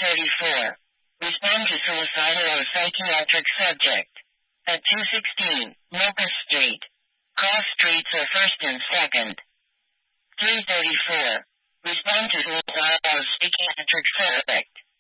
3:34. Respond to suicidal or psychiatric subject. At 216, Locust Street. Cross streets are first and second. 3:34. Respond to suicidal or psychiatric subject.